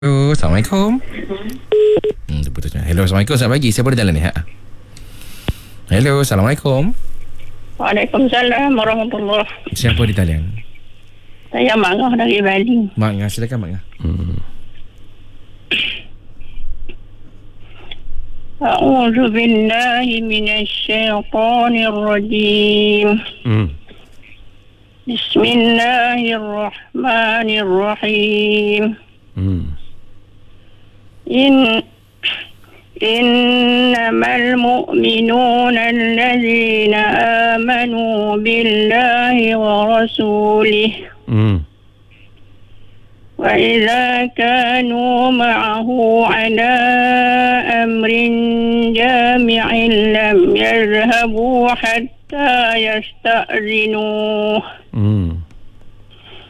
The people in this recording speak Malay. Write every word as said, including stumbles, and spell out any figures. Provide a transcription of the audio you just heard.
Hello, Assalamualaikum. Hmm, terputus. Hello, Assalamualaikum. Selamat pagi. Siapa di dalam ni? Ha? Hello, Assalamualaikum. Waalaikumsalam warahmatullahi. Siapa di talian? Saya Mak Ngah dari Bali. Mak Ngah, silakan Mak Ngah. Hmm. A'udzu billahi minasy syaithanir rajim. Hmm. Bismillahirrahmanirrahim. Hmm. In innamal mu'minuna allazina amanu billahi wa rasulihi. Hmm. وإذا كانوا معه على أمر جامع لم يذهبوا حتى يستأذنوه. Hmm.